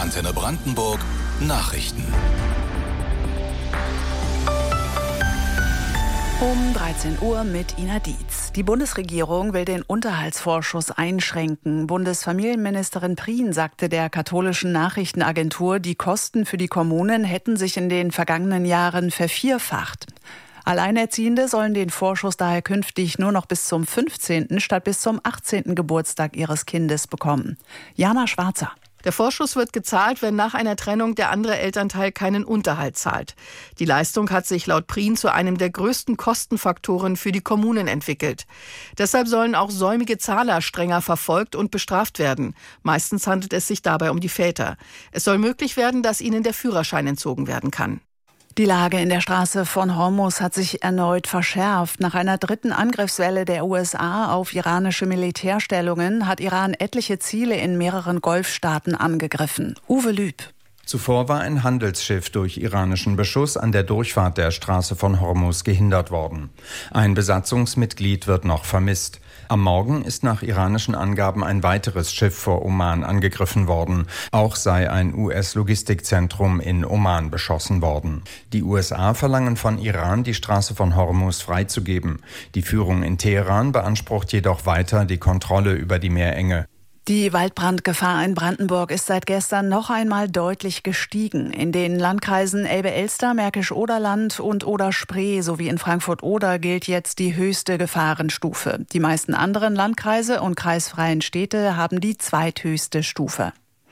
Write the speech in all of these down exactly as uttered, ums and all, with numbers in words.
Antenne Brandenburg Nachrichten. Um dreizehn Uhr mit Ina Dietz. Die Bundesregierung will den Unterhaltsvorschuss einschränken. Bundesfamilienministerin Prien sagte der katholischen Nachrichtenagentur, die Kosten für die Kommunen hätten sich in den vergangenen Jahren vervierfacht. Alleinerziehende sollen den Vorschuss daher künftig nur noch bis zum fünfzehnten statt bis zum achtzehnten Geburtstag ihres Kindes bekommen. Jana Schwarzer. Der Vorschuss wird gezahlt, wenn nach einer Trennung der andere Elternteil keinen Unterhalt zahlt. Die Leistung hat sich laut Prien zu einem der größten Kostenfaktoren für die Kommunen entwickelt. Deshalb sollen auch säumige Zahler strenger verfolgt und bestraft werden. Meistens handelt es sich dabei um die Väter. Es soll möglich werden, dass ihnen der Führerschein entzogen werden kann. Die Lage in der Straße von Hormuz hat sich erneut verschärft. Nach einer dritten Angriffswelle der U S A auf iranische Militärstellungen hat Iran etliche Ziele in mehreren Golfstaaten angegriffen. Uwe Lüb. Zuvor war ein Handelsschiff durch iranischen Beschuss an der Durchfahrt der Straße von Hormuz gehindert worden. Ein Besatzungsmitglied wird noch vermisst. Am Morgen ist nach iranischen Angaben ein weiteres Schiff vor Oman angegriffen worden. Auch sei ein U S-Logistikzentrum in Oman beschossen worden. Die U S A verlangen von Iran, die Straße von Hormuz freizugeben. Die Führung in Teheran beansprucht jedoch weiter die Kontrolle über die Meerenge. Die Waldbrandgefahr in Brandenburg ist seit gestern noch einmal deutlich gestiegen. In den Landkreisen Elbe-Elster, Märkisch-Oderland und Oder-Spree sowie in Frankfurt-Oder gilt jetzt die höchste Gefahrenstufe. Die meisten anderen Landkreise und kreisfreien Städte haben die zweithöchste Stufe.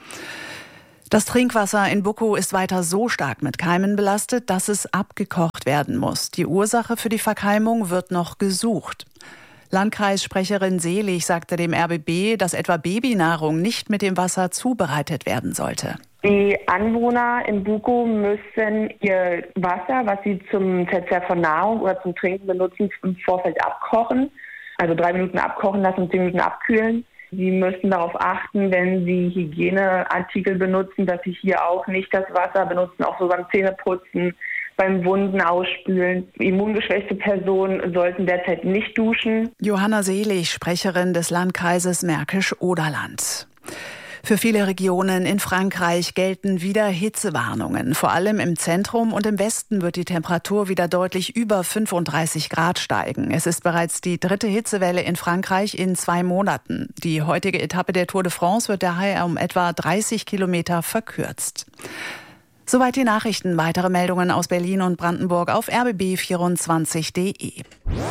Das Trinkwasser in Buckow ist weiter so stark mit Keimen belastet, dass es abgekocht werden muss. Die Ursache für die Verkeimung wird noch gesucht. Landkreissprecherin Selig sagte dem R B B, dass etwa Babynahrung nicht mit dem Wasser zubereitet werden sollte. Die Anwohner in Buckow müssen ihr Wasser, was sie zum Verzehr von Nahrung oder zum Trinken benutzen, im Vorfeld abkochen. Also drei Minuten abkochen lassen und zehn Minuten abkühlen. Sie müssen darauf achten, wenn Sie Hygieneartikel benutzen, dass Sie hier auch nicht das Wasser benutzen, auch so beim Zähneputzen, beim Wunden ausspülen. Immungeschwächte Personen sollten derzeit nicht duschen. Johanna Selig, Sprecherin des Landkreises Märkisch-Oderland. Für viele Regionen in Frankreich gelten wieder Hitzewarnungen. Vor allem im Zentrum und im Westen wird die Temperatur wieder deutlich über fünfunddreißig Grad steigen. Es ist bereits die dritte Hitzewelle in Frankreich in zwei Monaten. Die heutige Etappe der Tour de France wird daher um etwa dreißig Kilometer verkürzt. Soweit die Nachrichten. Weitere Meldungen aus Berlin und Brandenburg auf r b b vierundzwanzig punkt d e.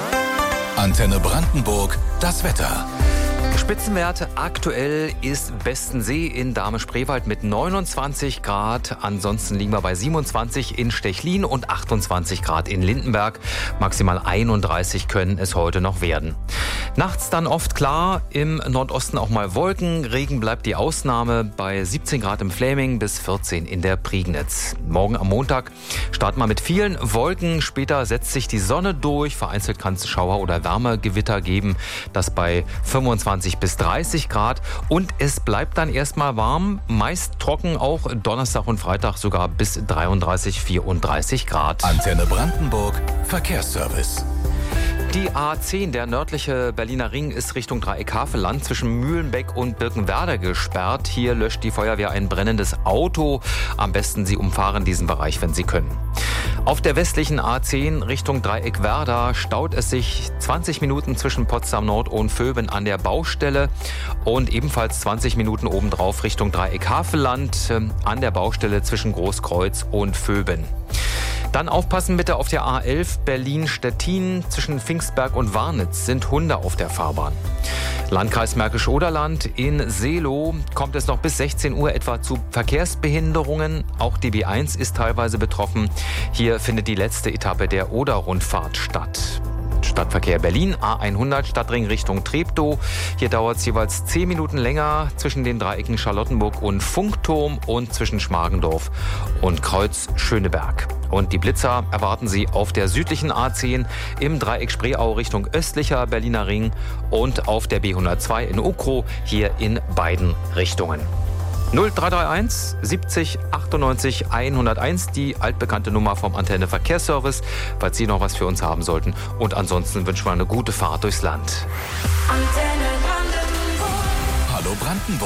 Antenne Brandenburg, das Wetter. Spitzenwerte aktuell ist Bestensee in Dahme-Spreewald mit neunundzwanzig Grad. Ansonsten liegen wir bei siebenundzwanzig in Stechlin und achtundzwanzig Grad in Lindenberg. Maximal einunddreißig können es heute noch werden. Nachts dann oft klar, im Nordosten auch mal Wolken. Regen bleibt die Ausnahme bei siebzehn Grad im Fläming bis vierzehn in der Prignitz. Morgen am Montag starten wir mit vielen Wolken. Später setzt sich die Sonne durch. Vereinzelt kann es Schauer oder Wärmegewitter geben. Das bei fünfundzwanzig bis dreißig Grad. Und es bleibt dann erstmal warm. Meist trocken auch Donnerstag und Freitag sogar bis dreiunddreißig, vierunddreißig Grad. Antenne Brandenburg, Verkehrsservice. Die A zehn, der nördliche Berliner Ring, ist Richtung Dreieck-Havelland zwischen Mühlenbeck und Birkenwerder gesperrt. Hier löscht die Feuerwehr ein brennendes Auto. Am besten Sie umfahren diesen Bereich, wenn Sie können. Auf der westlichen A zehn Richtung Dreieck-Werder staut es sich zwanzig Minuten zwischen Potsdam Nord und Vöben an der Baustelle und ebenfalls zwanzig Minuten obendrauf Richtung Dreieck-Havelland an der Baustelle zwischen Großkreuz und Vöben. Dann aufpassen bitte auf der A elf Berlin-Stettin. Zwischen Pfingstberg und Warnitz sind Hunde auf der Fahrbahn. Landkreis Märkisch-Oderland in Seelow kommt es noch bis sechzehn Uhr etwa zu Verkehrsbehinderungen. Auch die B eins ist teilweise betroffen. Hier findet die letzte Etappe der Oder-Rundfahrt statt. Stadtverkehr Berlin, A hundert, Stadtring Richtung Treptow. Hier dauert es jeweils zehn Minuten länger zwischen den Dreiecken Charlottenburg und Funkturm und zwischen Schmargendorf und Kreuz Schöneberg. Und die Blitzer erwarten Sie auf der südlichen A zehn im Dreieck Spreeau Richtung östlicher Berliner Ring und auf der B hundertzwei in Ukrow, hier in beiden Richtungen. null drei drei eins siebzig achtundneunzig hunderteins, die altbekannte Nummer vom Antenne Verkehrsservice, falls Sie noch was für uns haben sollten. Und ansonsten wünschen wir eine gute Fahrt durchs Land. Hallo Brandenburg.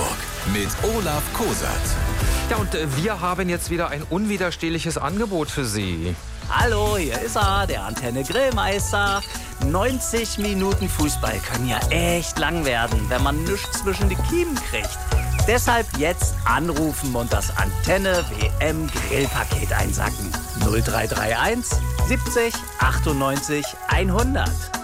mit Olaf Kosert. Ja, und äh, wir haben jetzt wieder ein unwiderstehliches Angebot für Sie. Hallo, hier ist er, der Antenne Grillmeister. neunzig Minuten Fußball können ja echt lang werden, wenn man nichts zwischen die Kiemen kriegt. Deshalb jetzt anrufen und das Antenne W M Grillpaket einsacken. null drei drei eins siebzig achtundneunzig hundert.